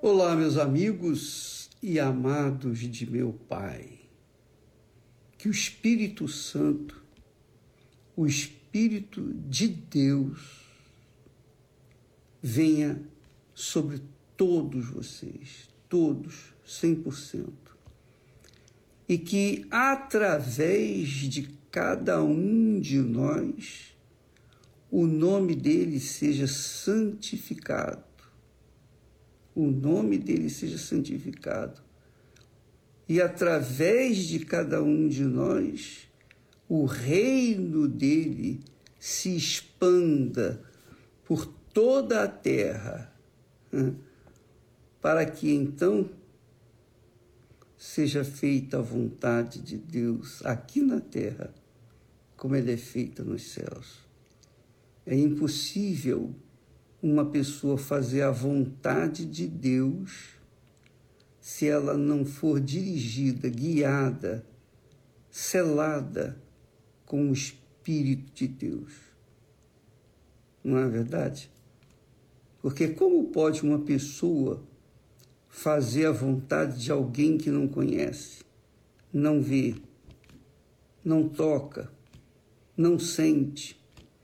Olá, meus amigos e amados de meu Pai. Que o Espírito Santo, o Espírito de Deus, venha sobre todos vocês, todos, 100%. E que através de cada um de nós, o nome dele seja santificado. O nome dele seja santificado. E através de cada um de nós, o reino dele se expanda por toda a terra, para que então seja feita a vontade de Deus aqui na terra, como ela é feita nos céus. É impossível uma pessoa fazer a vontade de Deus se ela não for dirigida, guiada, selada com o Espírito de Deus. Não é verdade? Porque como pode uma pessoa fazer a vontade de alguém que não conhece, não vê, não toca, não sente,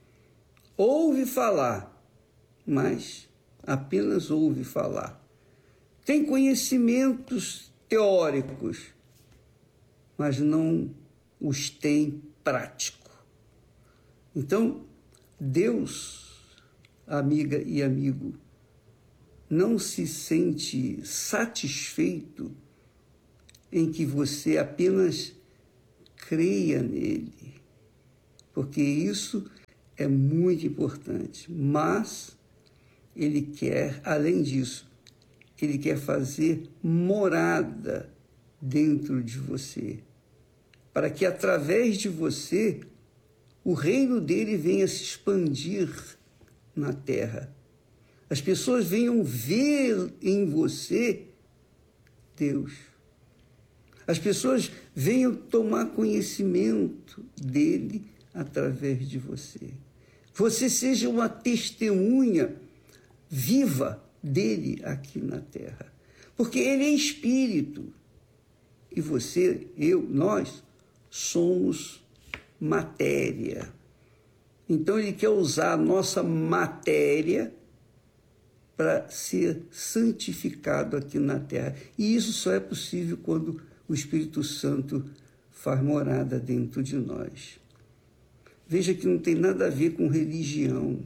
ouve falar, mas apenas ouve falar. Tem conhecimentos teóricos, mas não os tem prático. Então, Deus, amiga e amigo, não se sente satisfeito em que você apenas creia nele, porque isso é muito importante, mas ele quer, além disso, ele quer fazer morada dentro de você, para que através de você o reino dele venha se expandir na terra. As pessoas venham ver em você Deus. As pessoas venham tomar conhecimento dele através de você. Você seja uma testemunha viva dele aqui na terra. Porque ele é espírito. E você, eu, nós, somos matéria. Então ele quer usar a nossa matéria para ser santificado aqui na terra. E isso só é possível quando o Espírito Santo faz morada dentro de nós. Veja que não tem nada a ver com religião.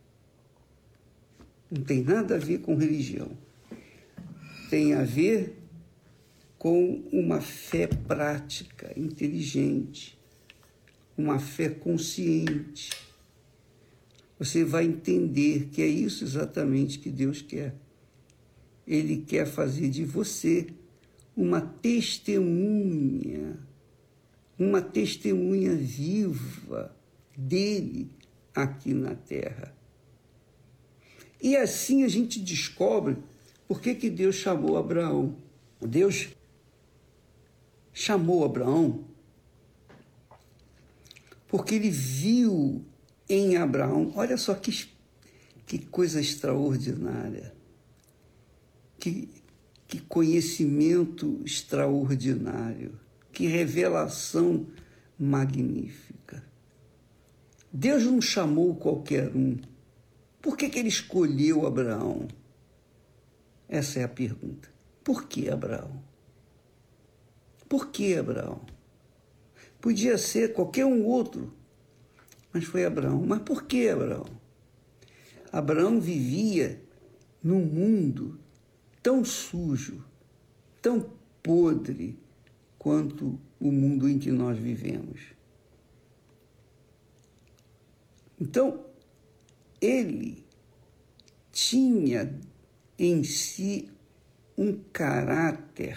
Não tem nada a ver com religião. Tem a ver com uma fé prática, inteligente, uma fé consciente. Você vai entender que é isso exatamente que Deus quer. Ele quer fazer de você uma testemunha viva dele aqui na terra. E assim a gente descobre por que Deus chamou Abraão. Deus chamou Abraão porque ele viu em Abraão, olha só que coisa extraordinária, que conhecimento extraordinário, que revelação magnífica. Deus não chamou qualquer um. Por que ele escolheu Abraão? Essa é a pergunta. Por que Abraão? Por que Abraão? Podia ser qualquer um outro, mas foi Abraão. Mas por que Abraão? Abraão vivia num mundo tão sujo, tão podre quanto o mundo em que nós vivemos. Então, ele tinha em si um caráter.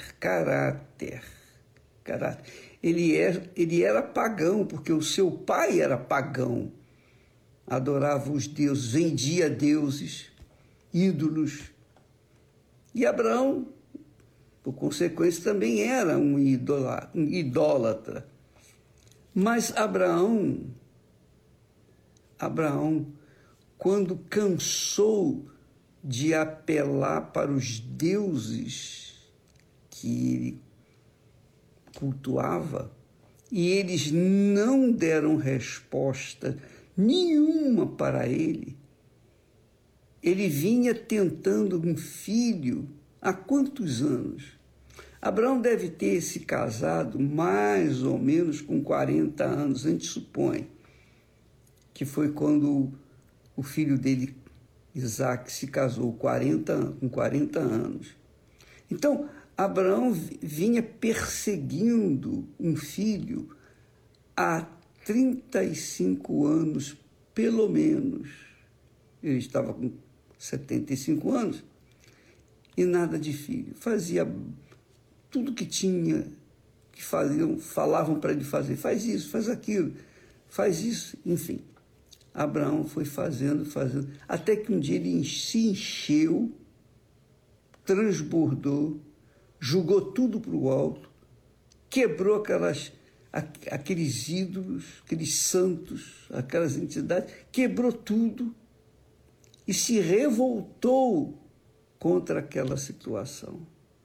Ele era pagão, porque o seu pai era pagão. Adorava os deuses, vendia deuses, ídolos. E Abraão, por consequência, também era um idólatra. Mas Abraão, quando cansou de apelar para os deuses que ele cultuava, e eles não deram resposta nenhuma para ele. Ele vinha tentando um filho há quantos anos? Abraão deve ter se casado mais ou menos com 40 anos, a gente supõe, que foi quando o filho dele, Isaque, se casou com 40 anos. Então, Abraão vinha perseguindo um filho há 35 anos, pelo menos. Ele estava com 75 anos e nada de filho. Fazia tudo que tinha, que falavam para ele fazer. Faz isso, faz aquilo, faz isso, enfim. Abraão foi fazendo, até que um dia ele se encheu, transbordou, jogou tudo para o alto, quebrou aqueles ídolos, aqueles santos, aquelas entidades, quebrou tudo e se revoltou contra aquela situação.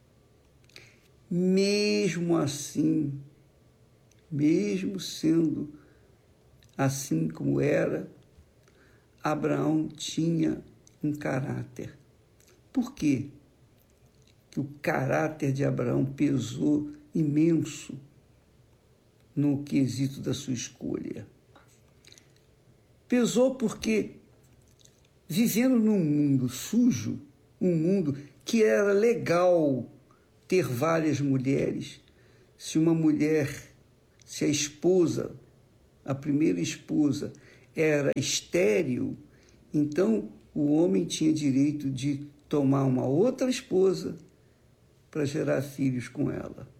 Mesmo assim, mesmo sendo assim como era, Abraão tinha um caráter. Por quê? Que o caráter de Abraão pesou imenso no quesito da sua escolha. Pesou porque, vivendo num mundo sujo, um mundo que era legal ter várias mulheres, se a esposa, a primeira esposa, era estéril, então o homem tinha direito de tomar uma outra esposa para gerar filhos com ela.